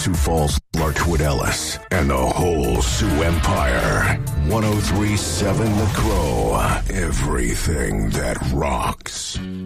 Sioux Falls, Larkwood Ellis, and the whole Sioux Empire. 103.7 The Crow. Everything that rocks.